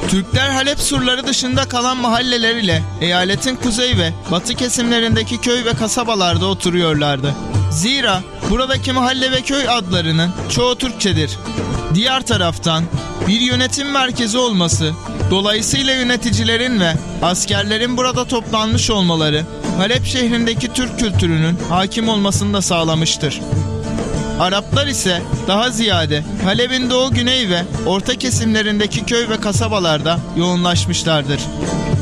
Türkler Halep surları dışında kalan mahalleler ile eyaletin kuzey ve batı kesimlerindeki köy ve kasabalarda oturuyorlardı. Zira buradaki mahalle ve köy adlarının çoğu Türkçedir. Diğer taraftan bir yönetim merkezi olması, dolayısıyla yöneticilerin ve askerlerin burada toplanmış olmaları, Halep şehrindeki Türk kültürünün hakim olmasını da sağlamıştır. Araplar ise daha ziyade Halep'in doğu, güney ve orta kesimlerindeki köy ve kasabalarda yoğunlaşmışlardır.